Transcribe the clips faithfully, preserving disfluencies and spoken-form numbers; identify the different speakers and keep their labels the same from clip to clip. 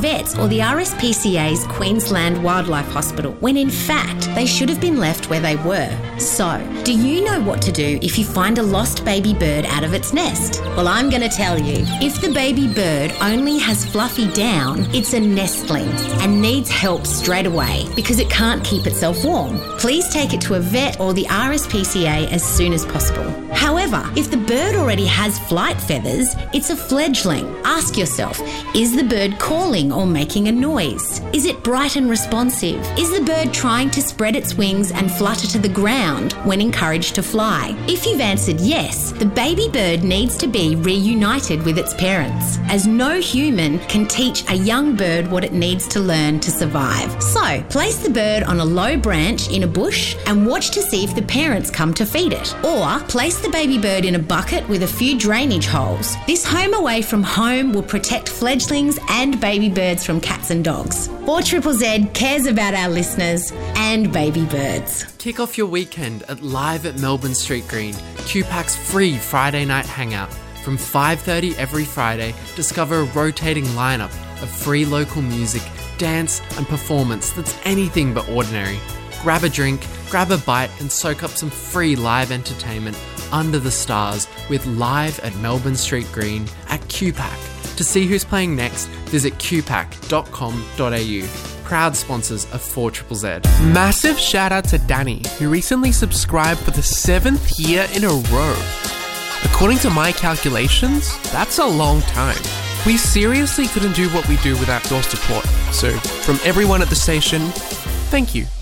Speaker 1: vets or the R S P C A's Queensland Wildlife Hospital, when in fact they should have been left where they were. So, do you know what to do if you find a lost baby bird out of its nest? Well, I'm going to tell you. If the baby bird only has fluffy down, it's a nestling and needs help straight away because it can't keep itself warm. Please take it to a vet or the R S P C A as soon as possible. However, if the bird already has flight feathers, it's a fledgling. Ask yourself, is the bird calling or making a noise? Is it bright and responsive? Is the bird trying to spread its wings and flutter to the ground when encouraged to fly? If you've answered yes, the baby bird needs to be reunited with its parents, as no human can teach a young bird what it needs to learn to survive. So, place the bird on a low branch in a bush and watch to see if the parents come to feed it. Or place the baby bird in a bucket with a few drainage holes. This home away from home will protect fledglings and baby birds from cats and dogs. four Z Z Z cares about our listeners and baby birds.
Speaker 2: Kick off your weekend at Live at Melbourne Street Green, Q PAC's free Friday night hangout. From five thirty every Friday, discover a rotating lineup of free local music, dance and performance that's anything but ordinary. Grab a drink, grab a bite and soak up some free live entertainment under the stars with Live at Melbourne Street Green at Q PAC. To see who's playing next, visit q pac dot com dot a u. Proud sponsors of four Z Z Z.
Speaker 3: Massive shout out to Danny, who recently subscribed for the seventh year in a row. According to my calculations, that's a long time. We seriously couldn't do what we do without your support. So, from everyone at the station, thank you.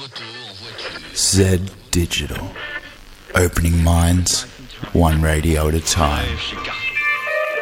Speaker 4: Z Digital. Opening minds, one radio at a time.